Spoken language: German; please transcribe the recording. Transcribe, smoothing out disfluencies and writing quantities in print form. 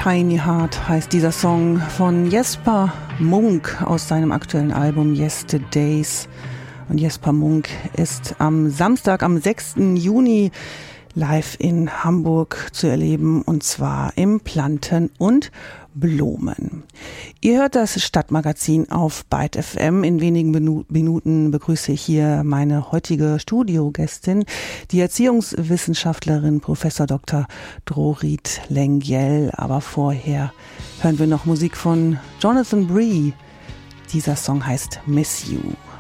Tiny Heart heißt dieser Song von Jesper Munk aus seinem aktuellen Album Yesterdays. Und Jesper Munk ist am Samstag, am 6. Juni live in Hamburg zu erleben, und zwar im Planten und Blumen. Ihr hört das Stadtmagazin auf Byte FM. In wenigen Minuten begrüße ich hier meine heutige Studiogästin, die Erziehungswissenschaftlerin Prof. Dr. Drorit Lengyel. Aber vorher hören wir noch Musik von Jonathan Bree. Dieser Song heißt Miss You.